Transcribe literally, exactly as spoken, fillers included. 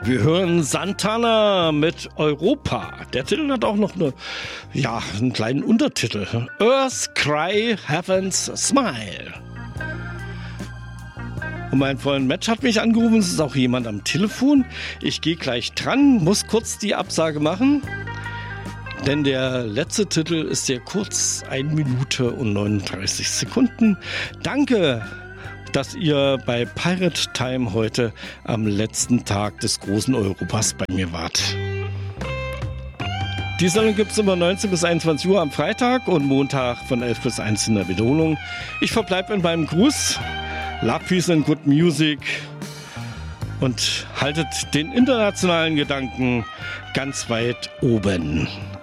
Wir hören Santana mit Europa. Der Titel hat auch noch eine, ja, einen kleinen Untertitel. Earth Cry, Heaven's Smile. Und mein Freund Match hat mich angerufen. Es ist auch jemand am Telefon. Ich gehe gleich dran, muss kurz die Absage machen. Denn der letzte Titel ist sehr kurz. eine Minute und neununddreißig Sekunden. Danke, dass ihr bei Pirate Time heute am letzten Tag des großen Europas bei mir wart. Die Sendung gibt es immer neunzehn bis einundzwanzig Uhr am Freitag und Montag von elf bis eins in der Wiederholung. Ich verbleibe in meinem Gruß. Love, Peace and Good Music. Und haltet den internationalen Gedanken ganz weit oben.